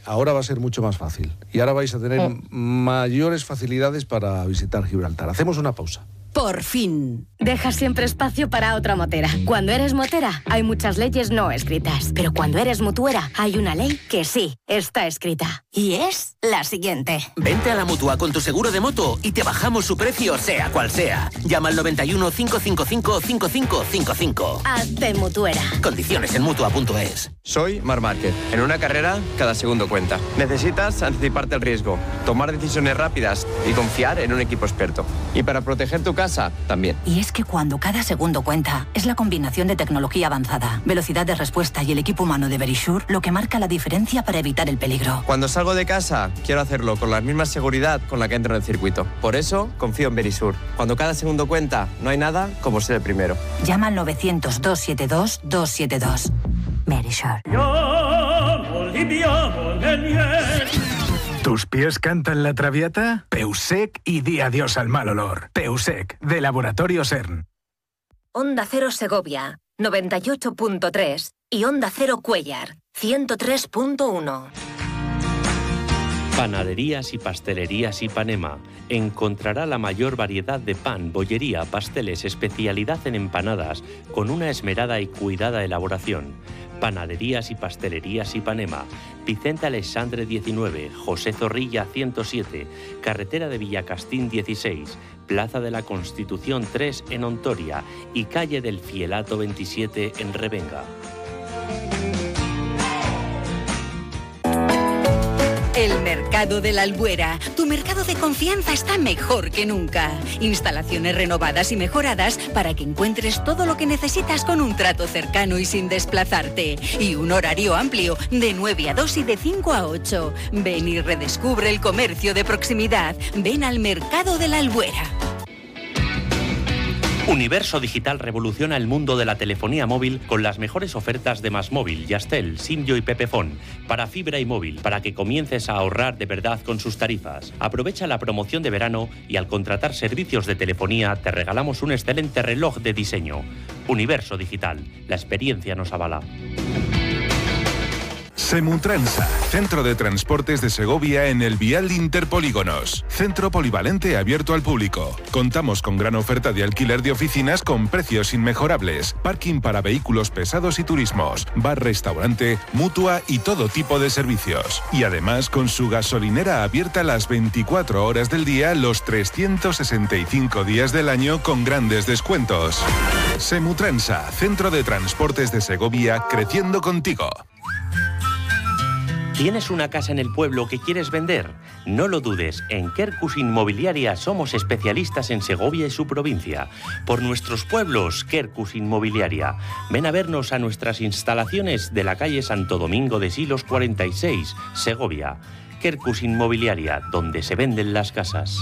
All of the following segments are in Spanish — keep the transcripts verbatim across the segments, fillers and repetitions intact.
ahora va a ser mucho más fácil. Y ahora vais a tener oh. mayores facilidades para visitar Gibraltar. Hacemos una pausa. Por fin. Deja siempre espacio para otra motera. Cuando eres motera, hay muchas leyes no escritas. Pero cuando eres mutuera, hay una ley que sí está escrita. Y es la siguiente. Vente a la Mutua con tu seguro de moto y te bajamos su precio, sea cual sea. Llama al noventa y uno, cinco cinco cinco, cinco cinco cinco cinco. Hazte mutuera. Condiciones en mutua punto es. Soy Marc Márquez. En una carrera, cada segundo cuenta. Necesitas anticiparte al riesgo, tomar decisiones rápidas y confiar en un equipo experto. Y para proteger tu casa, también. Y es que cuando cada segundo cuenta, es la combinación de tecnología avanzada, velocidad de respuesta y el equipo humano de Verisure lo que marca la diferencia para evitar el peligro. Cuando salgo de casa, quiero hacerlo con la misma seguridad con la que entro en el circuito. Por eso, confío en Verisure. Cuando cada segundo cuenta, no hay nada como ser el primero. Llama al novecientos, doscientos setenta y dos, doscientos setenta y dos. Verisure. ¿Tus pies cantan la Traviata? Peusec y di adiós al mal olor. Peusec, de Laboratorio CERN. Onda Cero Segovia, noventa y ocho punto tres y Onda Cero Cuéllar, ciento tres punto uno. Panaderías y pastelerías Ipanema. Encontrará la mayor variedad de pan, bollería, pasteles, especialidad en empanadas, con una esmerada y cuidada elaboración. Panaderías y pastelerías Ipanema. Vicente Alexandre diecinueve, José Zorrilla ciento siete, Carretera de Villacastín dieciséis, Plaza de la Constitución tres en Ontoria y Calle del Fielato veintisiete en Revenga. El Mercado de la Albuera. Tu mercado de confianza está mejor que nunca. Instalaciones renovadas y mejoradas para que encuentres todo lo que necesitas con un trato cercano y sin desplazarte. Y un horario amplio de nueve a dos y de cinco a ocho. Ven y redescubre el comercio de proximidad. Ven al Mercado de la Albuera. Universo Digital revoluciona el mundo de la telefonía móvil con las mejores ofertas de MásMóvil, Yastel, Simyo y Pepefon para fibra y móvil, para que comiences a ahorrar de verdad con sus tarifas. Aprovecha la promoción de verano y al contratar servicios de telefonía te regalamos un excelente reloj de diseño. Universo Digital, la experiencia nos avala. Semutransa, Centro de Transportes de Segovia en el Vial Interpolígonos. Centro polivalente abierto al público. Contamos con gran oferta de alquiler de oficinas con precios inmejorables. Parking para vehículos pesados y turismos. Bar, restaurante, mutua y todo tipo de servicios. Y además con su gasolinera abierta las veinticuatro horas del día, los trescientos sesenta y cinco días del año con grandes descuentos. Semutransa, Centro de Transportes de Segovia, creciendo contigo. ¿Tienes una casa en el pueblo que quieres vender? No lo dudes, en Quercus Inmobiliaria somos especialistas en Segovia y su provincia. Por nuestros pueblos, Quercus Inmobiliaria. Ven a vernos a nuestras instalaciones de la calle Santo Domingo de Silos cuarenta y seis, Segovia. Quercus Inmobiliaria, donde se venden las casas.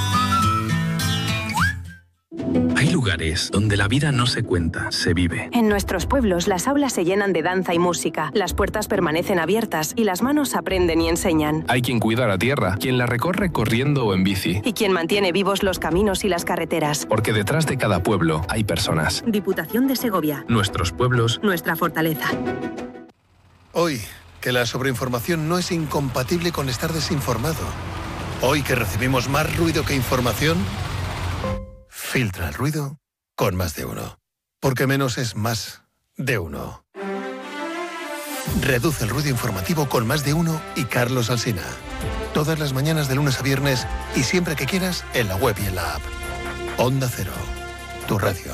Hay lugares donde la vida no se cuenta, se vive. En nuestros pueblos las aulas se llenan de danza y música, las puertas permanecen abiertas y las manos aprenden y enseñan. Hay quien cuida la tierra, quien la recorre corriendo o en bici. Y quien mantiene vivos los caminos y las carreteras. Porque detrás de cada pueblo hay personas. Diputación de Segovia. Nuestros pueblos. Nuestra fortaleza. Hoy, que la sobreinformación no es incompatible con estar desinformado. Hoy que recibimos más ruido que información, filtra el ruido con Más de Uno. Porque menos es más de uno. Reduce el ruido informativo con Más de Uno y Carlos Alsina. Todas las mañanas de lunes a viernes y siempre que quieras en la web y en la app. Onda Cero, tu radio.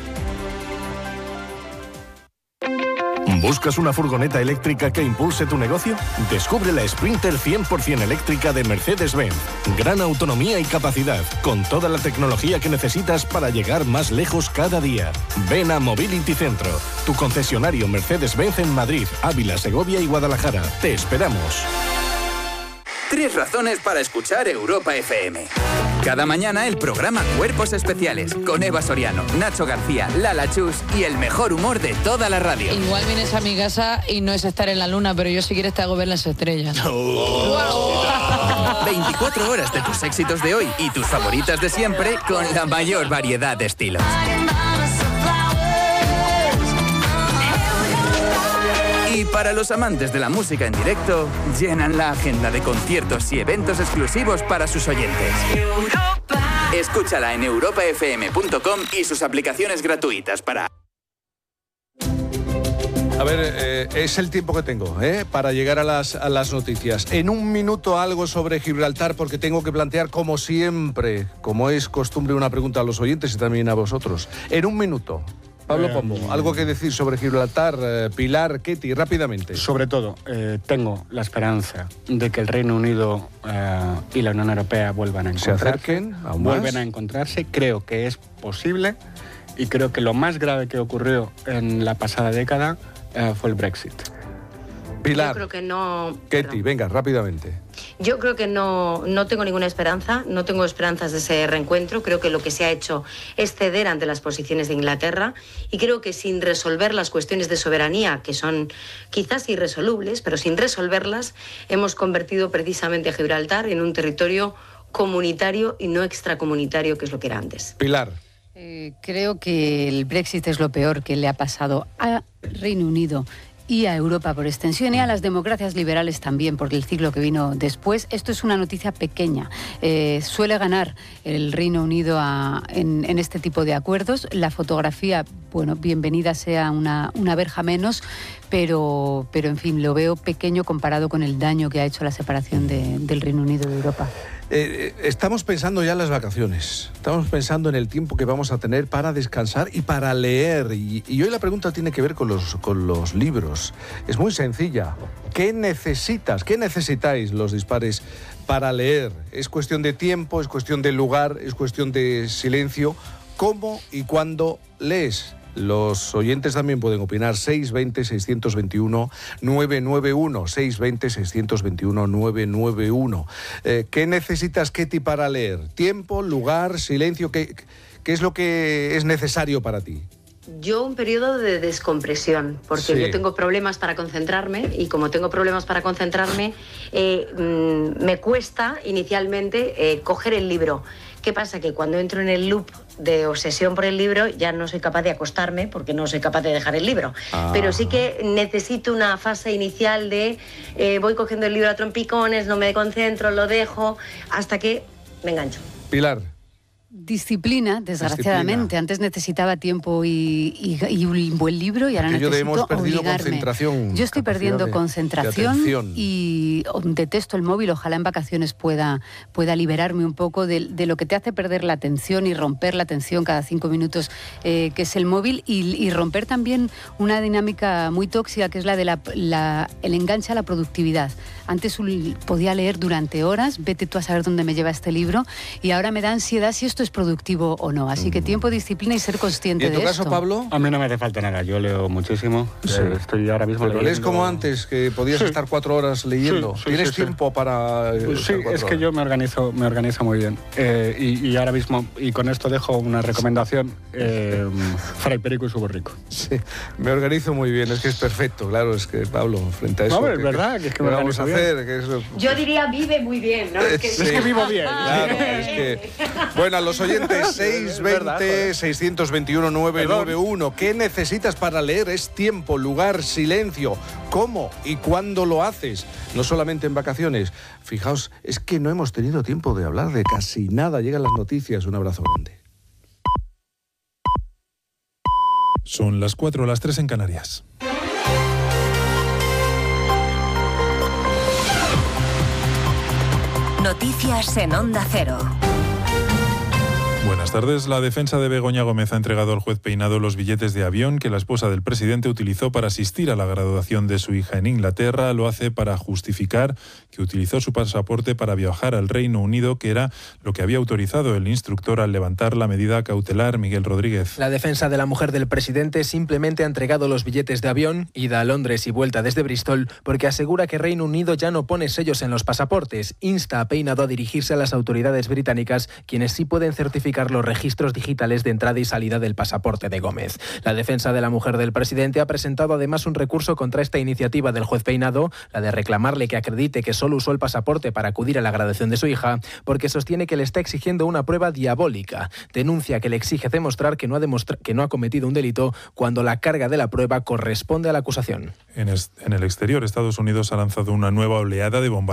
¿Buscas una furgoneta eléctrica que impulse tu negocio? Descubre la Sprinter cien por ciento eléctrica de Mercedes-Benz. Gran autonomía y capacidad, con toda la tecnología que necesitas para llegar más lejos cada día. Ven a Mobility Centro, tu concesionario Mercedes-Benz en Madrid, Ávila, Segovia y Guadalajara. Te esperamos. Tres razones para escuchar Europa F M. Cada mañana el programa Cuerpos Especiales con Eva Soriano, Nacho García, Lala Chus y el mejor humor de toda la radio. Igual vienes a mi casa y no es estar en la luna, pero yo si quieres te hago ver las estrellas. Oh. veinticuatro horas de tus éxitos de hoy y tus favoritas de siempre con la mayor variedad de estilos. Y para los amantes de la música en directo, llenan la agenda de conciertos y eventos exclusivos para sus oyentes. Escúchala en europa f m punto com y sus aplicaciones gratuitas para... A ver, eh, es el tiempo que tengo ¿eh? para llegar a las, a las noticias. En un minuto algo sobre Gibraltar, porque tengo que plantear, como siempre, como es costumbre, una pregunta a los oyentes y también a vosotros. En un minuto. Pablo Pombo, eh, algo que decir sobre Gibraltar, eh, Pilar, Ketty, rápidamente. Sobre todo, eh, tengo la esperanza de que el Reino Unido eh, y la Unión Europea vuelvan a encontrarse. Se acerquen aún más. Vuelven a encontrarse, creo que es posible y creo que lo más grave que ocurrió en la pasada década eh, fue el Brexit. Pilar. Yo creo que no... Ketty, venga, rápidamente. Yo creo que no, no tengo ninguna esperanza, no tengo esperanzas de ese reencuentro. Creo que lo que se ha hecho es ceder ante las posiciones de Inglaterra y creo que sin resolver las cuestiones de soberanía, que son quizás irresolubles, pero sin resolverlas, hemos convertido precisamente a Gibraltar en un territorio comunitario y no extracomunitario, que es lo que era antes. Pilar. Eh, creo que el Brexit es lo peor que le ha pasado a Reino Unido y a Europa por extensión y a las democracias liberales también por el ciclo que vino después. Esto es una noticia pequeña. Eh, suele ganar el Reino Unido a, en, en este tipo de acuerdos. La fotografía, bueno, bienvenida sea una, una verja menos, pero, pero en fin, lo veo pequeño comparado con el daño que ha hecho la separación de, del Reino Unido de Europa. Eh, estamos pensando ya en las vacaciones, estamos pensando en el tiempo que vamos a tener para descansar y para leer. Y, y hoy la pregunta tiene que ver con los, con los libros. Es muy sencilla. ¿Qué necesitas? ¿Qué necesitáis los dispares para leer? ¿Es cuestión de tiempo? ¿Es cuestión de lugar? ¿Es cuestión de silencio? ¿Cómo y cuándo lees? Los oyentes también pueden opinar. seis veinte, seiscientos veintiuno, nueve nueve uno, seis veinte, seiscientos veintiuno, nueve nueve uno. Eh, ¿Qué necesitas, Ketty, para leer? ¿Tiempo, lugar, silencio? ¿Qué, qué es lo que es necesario para ti? Yo un periodo de descompresión, porque sí. Yo tengo problemas para concentrarme y como tengo problemas para concentrarme, eh, mmm, me cuesta inicialmente eh, coger el libro. ¿Qué pasa? Que cuando entro en el loop de obsesión por el libro ya no soy capaz de acostarme porque no soy capaz de dejar el libro. Ah. Pero sí que necesito una fase inicial de eh, voy cogiendo el libro a trompicones, no me concentro, lo dejo, hasta que me engancho. Pilar. Disciplina, desgraciadamente. Disciplina. Antes necesitaba tiempo y, y, y un buen libro y ahora Aquello necesito hemos perdido obligarme. Concentración, Yo estoy perdiendo de, concentración de y detesto el móvil. Ojalá en vacaciones pueda, pueda liberarme un poco de, de lo que te hace perder la atención y romper la atención cada cinco minutos, eh, que es el móvil, y, y romper también una dinámica muy tóxica que es la de la, la, el enganche a la productividad. Antes podía leer durante horas, vete tú a saber dónde me lleva este libro, y ahora me da ansiedad si esto es productivo o no. Así que tiempo, disciplina y ser consciente de esto. ¿Y en tu caso, Pablo? A mí no me hace falta nada. Yo leo muchísimo. Sí. Estoy ahora mismo Pero leyendo... lees como antes, que podías sí. estar cuatro horas leyendo. Sí, sí, ¿Tienes sí, tiempo sí. para...? Pues sí, es que horas. yo me organizo, me organizo muy bien. Eh, y, y ahora mismo, y con esto dejo una recomendación, eh, Fray Perico y su borrico. Sí, me organizo muy bien. Es que es perfecto, claro. Es que, Pablo, frente a eso... No, es verdad, que es que me vamos a hacer. Que es... Yo diría vive muy bien, ¿no? Es que, sí. es que vivo bien. Claro, es que... Bueno, a los oyentes, seis veinte, seiscientos veintiuno, nueve nueve uno. ¿Qué necesitas para leer? Es tiempo, lugar, silencio. ¿Cómo y cuándo lo haces? No solamente en vacaciones. Fijaos, es que no hemos tenido tiempo de hablar de casi nada. Llegan las noticias. Un abrazo grande. Son las cuatro, las tres en Canarias. Noticias en Onda Cero. Buenas tardes. La defensa de Begoña Gómez ha entregado al juez Peinado los billetes de avión que la esposa del presidente utilizó para asistir a la graduación de su hija en Inglaterra. Lo hace para justificar que utilizó su pasaporte para viajar al Reino Unido, que era lo que había autorizado el instructor al levantar la medida cautelar. Miguel Rodríguez. La defensa de la mujer del presidente simplemente ha entregado los billetes de avión, ida a Londres y vuelta desde Bristol, porque asegura que Reino Unido ya no pone sellos en los pasaportes. Insta a Peinado a dirigirse a las autoridades británicas, quienes sí pueden certificar publicar los registros digitales de entrada y salida del pasaporte de Gómez. La defensa de la mujer del presidente ha presentado además un recurso contra esta iniciativa del juez Peinado, la de reclamarle que acredite que solo usó el pasaporte para acudir a la graduación de su hija, porque sostiene que le está exigiendo una prueba diabólica. Denuncia que le exige demostrar que no ha, demostra- que no ha cometido un delito cuando la carga de la prueba corresponde a la acusación. En, es- en el exterior, Estados Unidos ha lanzado una nueva oleada de bombardeo